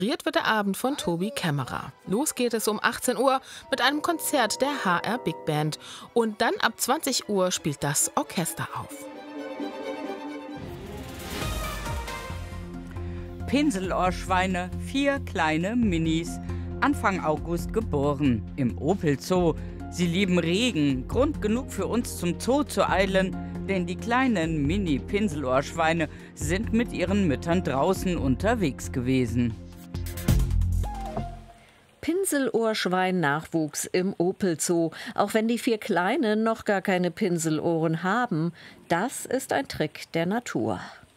Moderiert wird der Abend von Tobi Kämmerer. Los geht es um 18 Uhr mit einem Konzert der HR Big Band. Und dann ab 20 Uhr spielt das Orchester auf. Pinselohrschweine, 4 kleine Minis. Anfang August geboren, im Opel Zoo. Sie lieben Regen, Grund genug für uns zum Zoo zu eilen, denn die kleinen Mini-Pinselohrschweine sind mit ihren Müttern draußen unterwegs gewesen. Pinselohrschwein-Nachwuchs im Opel Zoo. Auch wenn die 4 Kleinen noch gar keine Pinselohren haben, das ist ein Trick der Natur.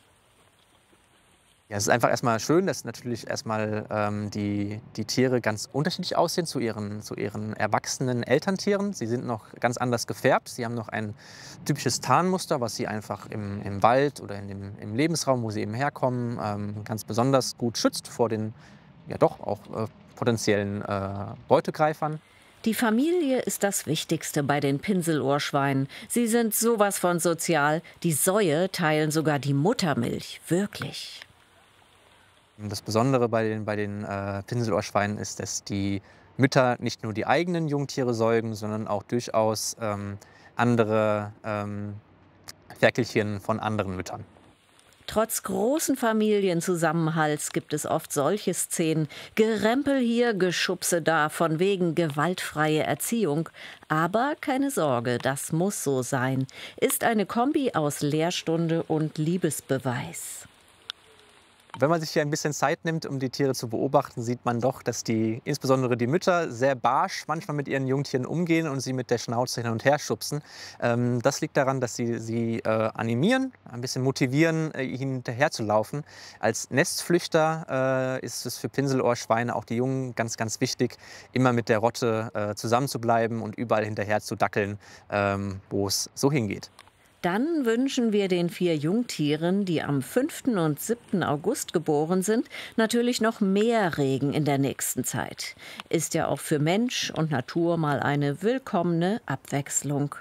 Ja, es ist einfach erstmal schön, dass natürlich erstmal die Tiere ganz unterschiedlich aussehen zu ihren erwachsenen Elterntieren. Sie sind noch ganz anders gefärbt. Sie haben noch ein typisches Tarnmuster, was sie einfach im Wald oder im Lebensraum, wo sie eben herkommen, ganz besonders gut schützt vor den ja doch auch potenziellen Beutegreifern. Die Familie ist das Wichtigste bei den Pinselohrschweinen. Sie sind sowas von sozial. Die Säue teilen sogar die Muttermilch. Wirklich. Das Besondere bei den Pinselohrschweinen ist, dass die Mütter nicht nur die eigenen Jungtiere säugen, sondern auch durchaus andere Ferkelchen von anderen Müttern. Trotz großen Familienzusammenhalts gibt es oft solche Szenen. Gerempel hier, Geschubse da, von wegen gewaltfreie Erziehung. Aber keine Sorge, das muss so sein. Ist eine Kombi aus Lehrstunde und Liebesbeweis. Wenn man sich hier ein bisschen Zeit nimmt, um die Tiere zu beobachten, sieht man doch, dass insbesondere die Mütter sehr barsch manchmal mit ihren Jungtieren umgehen und sie mit der Schnauze hin und her schubsen. Das liegt daran, dass sie animieren, ein bisschen motivieren, ihnen hinterher zu laufen. Als Nestflüchter ist es für Pinselohrschweine, auch die Jungen, ganz, ganz wichtig, immer mit der Rotte zusammen zu bleiben und überall hinterher zu dackeln, wo es so hingeht. Dann wünschen wir den 4 Jungtieren, die am 5. und 7. August geboren sind, natürlich noch mehr Regen in der nächsten Zeit. Ist ja auch für Mensch und Natur mal eine willkommene Abwechslung.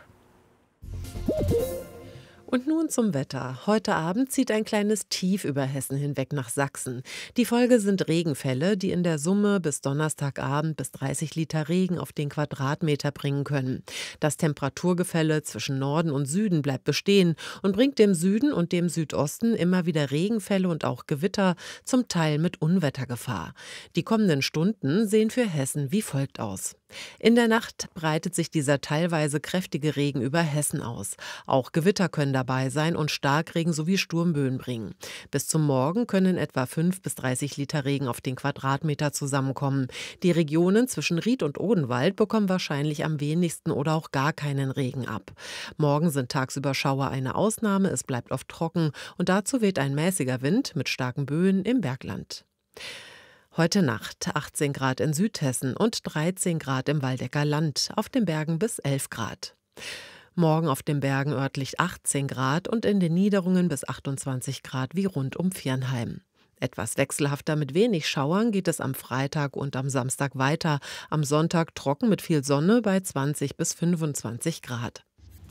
Und nun zum Wetter. Heute Abend zieht ein kleines Tief über Hessen hinweg nach Sachsen. Die Folge sind Regenfälle, die in der Summe bis Donnerstagabend bis 30 Liter Regen auf den Quadratmeter bringen können. Das Temperaturgefälle zwischen Norden und Süden bleibt bestehen und bringt dem Süden und dem Südosten immer wieder Regenfälle und auch Gewitter, zum Teil mit Unwettergefahr. Die kommenden Stunden sehen für Hessen wie folgt aus. In der Nacht breitet sich dieser teilweise kräftige Regen über Hessen aus. Auch Gewitter können dabei sein und Starkregen sowie Sturmböen bringen. Bis zum Morgen können etwa 5 bis 30 Liter Regen auf den Quadratmeter zusammenkommen. Die Regionen zwischen Ried und Odenwald bekommen wahrscheinlich am wenigsten oder auch gar keinen Regen ab. Morgen sind tagsüber Schauer eine Ausnahme, es bleibt oft trocken und dazu weht ein mäßiger Wind mit starken Böen im Bergland. Heute Nacht 18 Grad in Südhessen und 13 Grad im Waldecker Land, auf den Bergen bis 11 Grad. Morgen auf den Bergen örtlich 18 Grad und in den Niederungen bis 28 Grad wie rund um Viernheim. Etwas wechselhafter mit wenig Schauern geht es am Freitag und am Samstag weiter. Am Sonntag trocken mit viel Sonne bei 20 bis 25 Grad.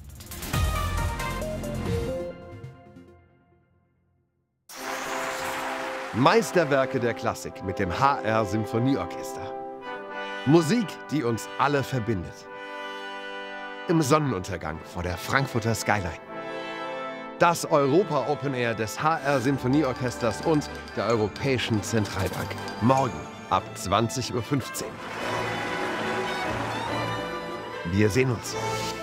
Meisterwerke der Klassik mit dem HR Symphonieorchester. Musik, die uns alle verbindet. Im Sonnenuntergang vor der Frankfurter Skyline. Das Europa Open Air des HR Symphonieorchesters und der Europäischen Zentralbank. Morgen ab 20:15 Uhr. Wir sehen uns.